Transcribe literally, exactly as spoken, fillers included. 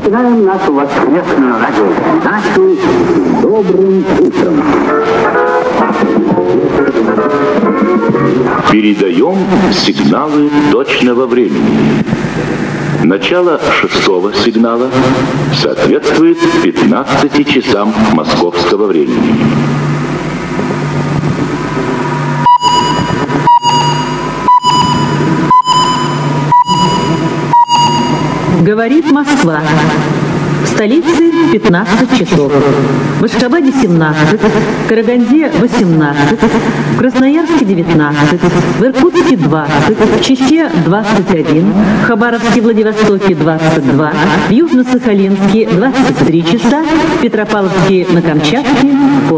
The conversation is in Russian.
начинаем нашу воскресную радиопередачу с добрым утром. Передаем сигналы точного времени. Начало шестого сигнала соответствует пятнадцати часам московского времени. Говорит Москва. В столице пятнадцать часов. В Ашхабаде семнадцать, в Караганде восемнадцать, в Красноярске девятнадцать, в Иркутске двадцать, в Чите двадцать один, в Хабаровске, Владивостоке двадцать два, в Южно-Сахалинске двадцать три часа, в Петропавловске на Камчатке